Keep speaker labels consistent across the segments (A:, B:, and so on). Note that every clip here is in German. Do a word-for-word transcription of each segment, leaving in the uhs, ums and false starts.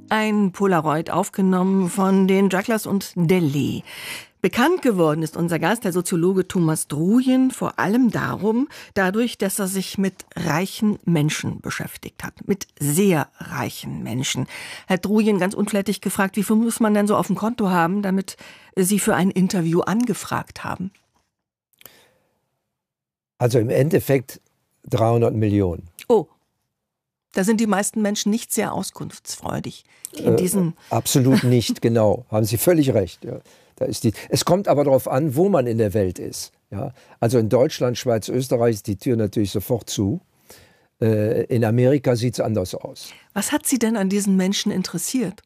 A: Ein Polaroid aufgenommen von den Jugglers und Delay. Bekannt geworden ist unser Gast, der Soziologe Thomas Druyen, vor allem darum, dadurch, dass er sich mit reichen Menschen beschäftigt hat. Mit sehr reichen Menschen. Herr Druyen, ganz unflätig gefragt, wie viel muss man denn so auf dem Konto haben, damit Sie für ein Interview angefragt haben?
B: Also im Endeffekt dreihundert Millionen.
A: Oh. Da sind die meisten Menschen nicht sehr auskunftsfreudig. In diesen
B: äh, absolut nicht, genau. Haben Sie völlig recht. Ja. Da ist die, es kommt aber darauf an, wo man in der Welt ist. Ja. Also in Deutschland, Schweiz, Österreich ist die Tür natürlich sofort zu. Äh, in Amerika sieht es anders aus.
A: Was hat Sie denn an diesen Menschen interessiert?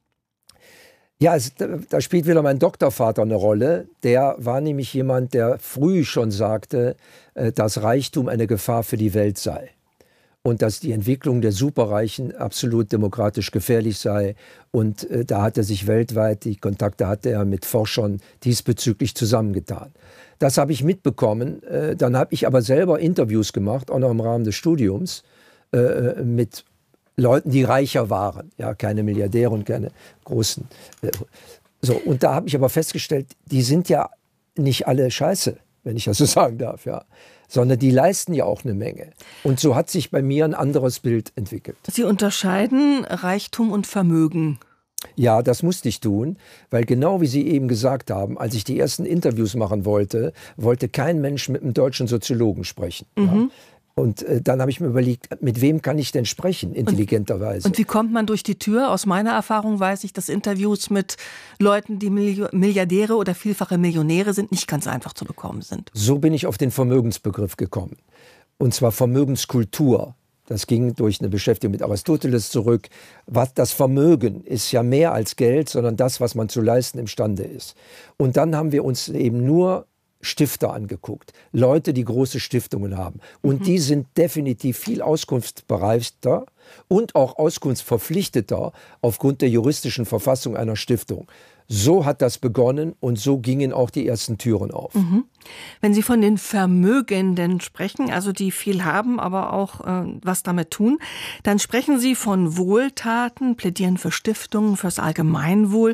B: Ja, es, da, da spielt wieder mein Doktorvater eine Rolle. Der war nämlich jemand, der früh schon sagte, äh, dass Reichtum eine Gefahr für die Welt sei. Und dass die Entwicklung der Superreichen absolut demokratisch gefährlich sei. Und äh, da hat er sich weltweit, die Kontakte hatte er mit Forschern diesbezüglich zusammengetan. Das habe ich mitbekommen. Äh, dann habe ich aber selber Interviews gemacht, auch noch im Rahmen des Studiums, äh, mit Leuten, die reicher waren. Ja, keine Milliardäre und keine großen. Äh, so, und da habe ich aber festgestellt, die sind ja nicht alle scheiße, wenn ich das so sagen darf, ja. Sondern die leisten ja auch eine Menge. Und so hat sich bei mir ein anderes Bild entwickelt.
A: Sie unterscheiden Reichtum und Vermögen.
B: Ja, das musste ich tun, weil genau wie Sie eben gesagt haben, als ich die ersten Interviews machen wollte, wollte kein Mensch mit einem deutschen Soziologen sprechen. Mhm. Ja. Und äh, dann habe ich mir überlegt, mit wem kann ich denn sprechen, intelligenterweise.
A: Und, und wie kommt man durch die Tür? Aus meiner Erfahrung weiß ich, dass Interviews mit Leuten, die Milliardäre oder vielfache Millionäre sind, nicht ganz einfach zu bekommen sind.
B: So bin ich auf den Vermögensbegriff gekommen. Und zwar Vermögenskultur. Das ging durch eine Beschäftigung mit Aristoteles zurück. Was, das Vermögen ist ja mehr als Geld, sondern das, was man zu leisten imstande ist. Und dann haben wir uns eben nur Stifter angeguckt, Leute, die große Stiftungen haben. Und mhm. die sind definitiv viel auskunftsbereiter und auch auskunftsverpflichteter aufgrund der juristischen Verfassung einer Stiftung. So hat das begonnen und so gingen auch die ersten Türen auf.
A: Mhm. Wenn Sie von den Vermögenden sprechen, also die viel haben, aber auch äh, was damit tun, dann sprechen Sie von Wohltaten, plädieren für Stiftungen, fürs Allgemeinwohl.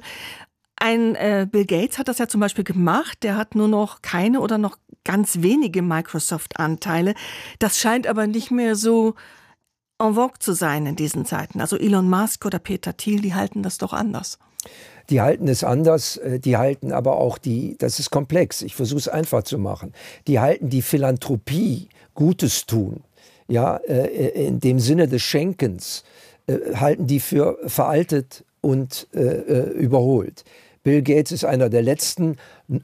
A: Ein äh, Bill Gates hat das ja zum Beispiel gemacht, der hat nur noch keine oder noch ganz wenige Microsoft-Anteile. Das scheint aber nicht mehr so en vogue zu sein in diesen Zeiten. Also Elon Musk oder Peter Thiel, die halten das doch anders.
B: Die halten es anders, die halten aber auch die, das ist komplex, ich versuche es einfach zu machen, die halten die Philanthropie, Gutes tun, ja, in dem Sinne des Schenkens, halten die für veraltet und äh, überholt. Bill Gates ist einer der letzten.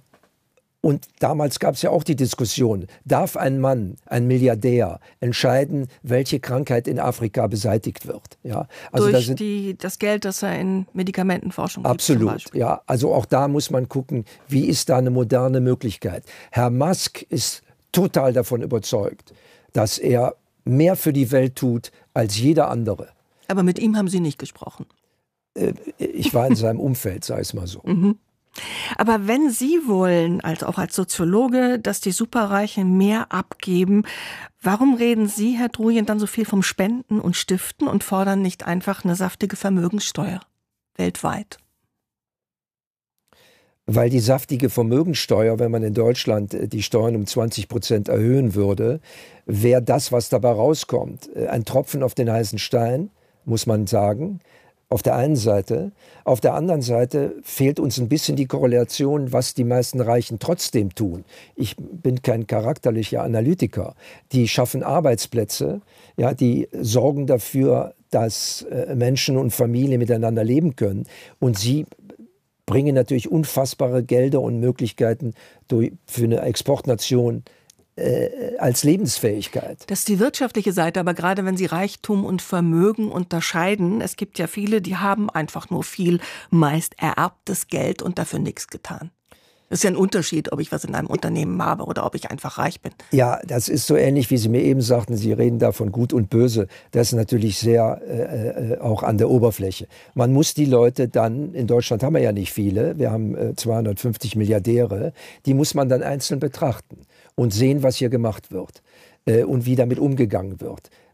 B: Und damals gab es ja auch die Diskussion, darf ein Mann, ein Milliardär, entscheiden, welche Krankheit in Afrika beseitigt wird? Ja,
A: also durch da sind, die, das Geld, das er in Medikamentenforschung gibt.
B: Absolut, ja. Also auch da muss man gucken, wie ist da eine moderne Möglichkeit. Herr Musk ist total davon überzeugt, dass er mehr für die Welt tut als jeder andere.
A: Aber mit ihm haben Sie nicht gesprochen.
B: Ich war in seinem Umfeld, sei es mal so.
A: Mhm. Aber wenn Sie wollen, also auch als Soziologe, dass die Superreichen mehr abgeben, warum reden Sie, Herr Druyen, dann so viel vom Spenden und Stiften und fordern nicht einfach eine saftige Vermögenssteuer weltweit?
B: Weil die saftige Vermögenssteuer, wenn man in Deutschland die Steuern um zwanzig Prozent erhöhen würde, wäre das, was dabei rauskommt, ein Tropfen auf den heißen Stein, muss man sagen. Auf der einen Seite. Auf der anderen Seite fehlt uns ein bisschen die Korrelation, was die meisten Reichen trotzdem tun. Ich bin kein charakterlicher Analytiker. Die schaffen Arbeitsplätze, ja, die sorgen dafür, dass äh, Menschen und Familien miteinander leben können. Und sie bringen natürlich unfassbare Gelder und Möglichkeiten durch, für eine Exportnation Äh, als Lebensfähigkeit.
A: Das ist die wirtschaftliche Seite, aber gerade wenn Sie Reichtum und Vermögen unterscheiden, es gibt ja viele, die haben einfach nur viel, meist ererbtes Geld und dafür nichts getan. Das ist ja ein Unterschied, ob ich was in einem Unternehmen habe oder ob ich einfach reich bin.
B: Ja, das ist so ähnlich, wie Sie mir eben sagten, Sie reden da von Gut und Böse. Das ist natürlich sehr äh, auch an der Oberfläche. Man muss die Leute dann, in Deutschland haben wir ja nicht viele, wir haben äh, zweihundertfünfzig Milliardäre, die muss man dann einzeln betrachten und sehen, was hier gemacht wird äh, und wie damit umgegangen wird.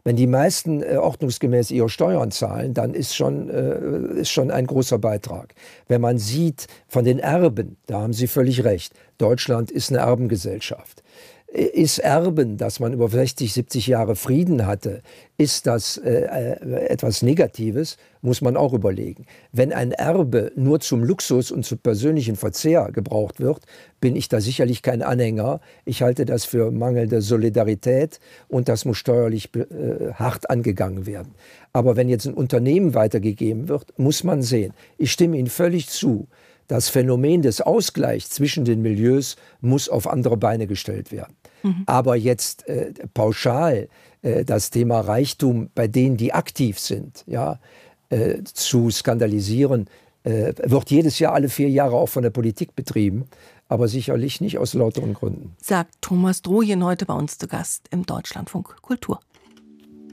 B: Wenn die meisten äh, ordnungsgemäß ihre Steuern zahlen, dann ist schon, äh, ist schon ein großer Beitrag. Wenn man sieht von den Erben, da haben Sie völlig recht, Deutschland ist eine Erbengesellschaft. Ist Erben, dass man über sechzig, siebzig Jahre Frieden hatte, ist das äh, etwas Negatives, muss man auch überlegen. Wenn ein Erbe nur zum Luxus und zum persönlichen Verzehr gebraucht wird, bin ich da sicherlich kein Anhänger. Ich halte das für mangelnde Solidarität und das muss steuerlich äh, hart angegangen werden. Aber wenn jetzt ein Unternehmen weitergegeben wird, muss man sehen. Ich stimme Ihnen völlig zu. Das Phänomen des Ausgleichs zwischen den Milieus muss auf andere Beine gestellt werden. Mhm. Aber jetzt äh, pauschal äh, das Thema Reichtum bei denen, die aktiv sind, ja, äh, zu skandalisieren, äh, wird jedes Jahr alle vier Jahre auch von der Politik betrieben, aber sicherlich nicht aus lauteren Gründen.
A: Sagt Thomas Drojen heute bei uns zu Gast im Deutschlandfunk Kultur.